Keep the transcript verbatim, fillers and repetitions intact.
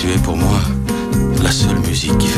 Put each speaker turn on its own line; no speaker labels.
Tu es pour moi la seule musique qui